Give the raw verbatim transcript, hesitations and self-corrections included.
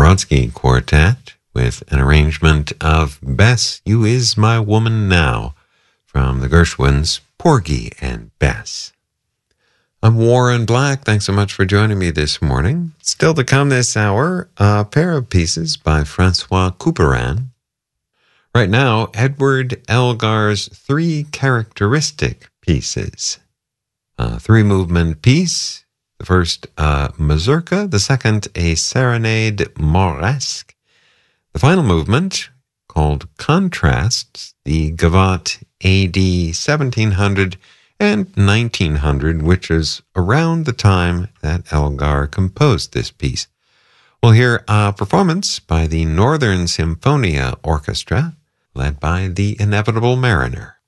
Brodsky Quartet with an arrangement of Bess, You Is My Woman Now from the Gershwins, Porgy and Bess. I'm Warren Black. Thanks so much for joining me this morning. Still to come this hour, a pair of pieces by Francois Couperin. Right now, Edward Elgar's three characteristic pieces. A three-movement piece. The first, a mazurka. The second, a serenade mauresque. The final movement, called Contrasts, the Gavotte A D seventeen hundred and nineteen hundred, which is around the time that Elgar composed this piece. We'll hear a performance by the Northern Symphonia Orchestra, led by the Inevitable Mariner.